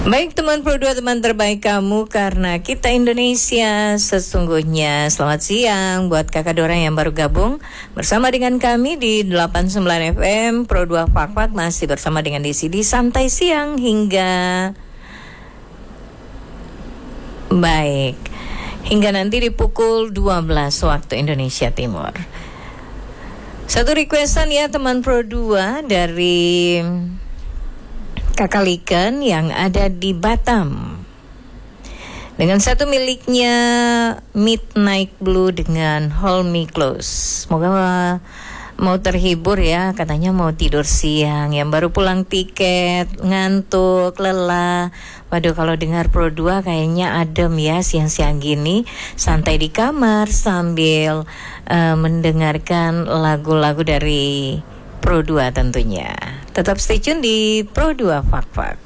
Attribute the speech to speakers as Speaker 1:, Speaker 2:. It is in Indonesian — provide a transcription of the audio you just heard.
Speaker 1: Baik teman Pro 2, teman terbaik kamu, karena kita Indonesia sesungguhnya. Selamat siang buat kakak Dora yang baru gabung bersama dengan kami di 89 FM Pro 2 Fakfak. Masih bersama dengan DCD Santai Siang hingga hingga nanti di pukul 12 waktu Indonesia Timur. Satu requestan ya teman Pro 2 dari Kakak Liken yang ada di Batam, dengan satu miliknya Midnight Blue dengan Hold Me Close. Semoga mau terhibur ya, katanya mau tidur siang, yang baru pulang tiket, ngantuk, lelah. Waduh, kalau dengar Pro 2 kayaknya adem ya siang-siang gini, santai di kamar sambil mendengarkan lagu-lagu dari Pro 2 tentunya. Tetap stay tune di Pro 2 Fakfak.